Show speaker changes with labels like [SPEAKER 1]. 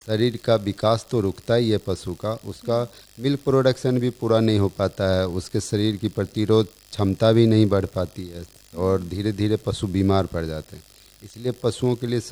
[SPEAKER 1] शरीर का विकास तो रुकता ही है पशु का, उसका मिल्क प्रोडक्शन भी पूरा नहीं हो पाता है, उसके शरीर की प्रतिरोध क्षमता भी नहीं बढ़ पाती है और धीरे धीरे पशु बीमार पड़ जाते हैं। इसलिए पशुओं के लिए